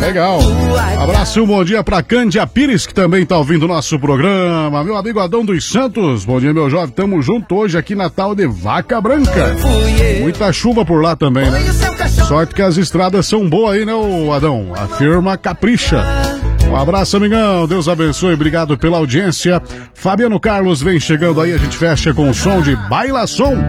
Legal. Abraço e um bom dia pra Cândia Pires, que também tá ouvindo o nosso programa. Meu amigo Adão dos Santos, bom dia, meu jovem. Tamo junto hoje aqui na tal de Vaca Branca. Muita chuva por lá também, né? Sorte que as estradas são boas aí, né, Adão? A firma capricha. Um abraço, amigão. Deus abençoe. Obrigado pela audiência. Fabiano Carlos vem chegando aí. A gente fecha com o som de Baila Som.